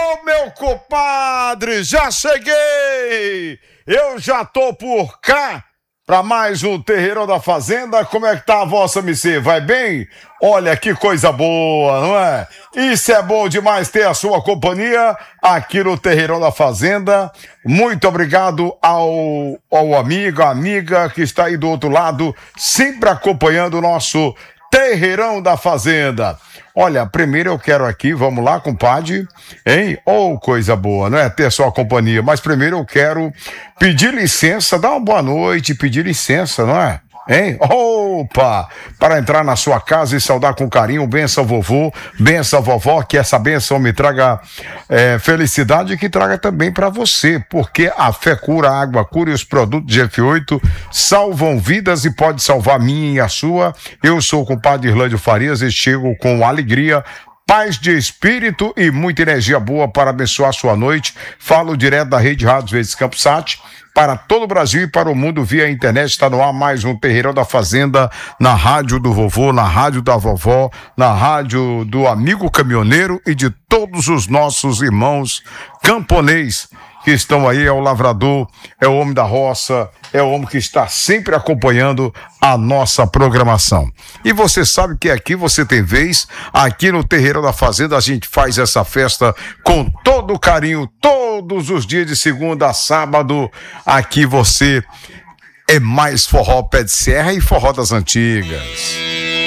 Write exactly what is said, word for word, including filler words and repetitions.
Ô, meu compadre, já cheguei! Eu já tô por cá para mais um Terreirão da Fazenda. Como é que tá a vossa missê? Vai bem? Olha que coisa boa, não é? Isso é bom demais ter a sua companhia aqui no Terreirão da Fazenda. Muito obrigado ao, ao amigo, à amiga que está aí do outro lado, sempre acompanhando o nosso Terreirão da Fazenda. Olha, primeiro eu quero aqui, vamos lá, compadre, hein? Oh, coisa boa, não é? Ter sua companhia. Mas primeiro eu quero pedir licença, dar uma boa noite, pedir licença, não é? Hein? Opa! Para entrar na sua casa e saudar com carinho, benção vovô, benção vovó, que essa benção me traga é, felicidade e que traga também para você, porque a fé cura, a água cura e os produtos de F oito salvam vidas e pode salvar a minha e a sua. Eu sou o compadre Irlândio Farias e chego com alegria, paz de espírito e muita energia boa para abençoar a sua noite. Falo direto da Rede Rádios Verdes Campos Sat para todo o Brasil e para o mundo via internet. Está no ar mais um Terreirão da Fazenda, na rádio do vovô, na rádio da vovó, na rádio do amigo caminhoneiro e de todos os nossos irmãos camponês que estão aí. É o lavrador, é o homem da roça, é o homem que está sempre acompanhando a nossa programação. E você sabe que aqui você tem vez, aqui no Terreirão da Fazenda a gente faz essa festa com todo o carinho, todos os dias de segunda a sábado. Aqui você é mais forró pé de serra e forró das antigas.